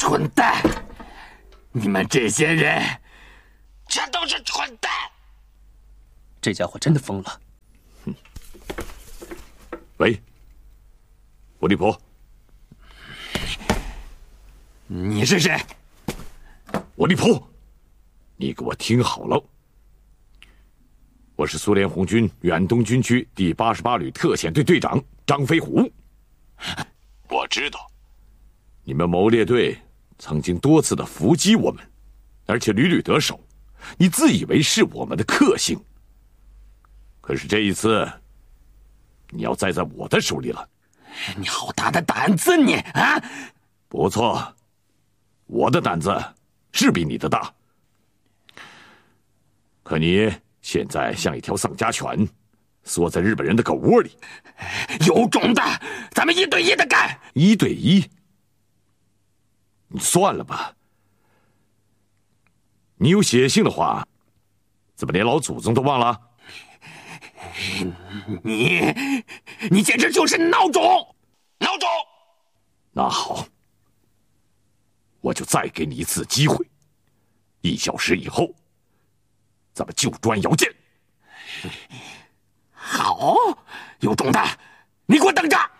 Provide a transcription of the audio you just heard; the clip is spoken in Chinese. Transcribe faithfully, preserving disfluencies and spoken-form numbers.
蠢蛋！你们这些人，全都是蠢蛋！ 这家伙真的疯了。 哼！喂，我李婆。 你是谁？ 我李婆，你给我听好了。我是苏联红军远东军区第八十八旅特遣队队长张飞虎。我知道，你们谋猎队曾经多次的伏击我们，而且屡屡得手，你自以为是我们的克星。可是这一次，你要栽在我的手里了。 你好大的胆子，你啊！ 不错，我的胆子是比你的大。可你现在像一条丧家犬，缩在日本人的狗窝里。 有种的，咱们一对一的干。 一对一？你算了吧。你有血性的话，怎么连老祖宗都忘了？ 你，你简直就是孬种！孬种！ 那好，我就再给你一次机会，一小时以后，咱们就砖窑见。 好，有种的，你给我等着！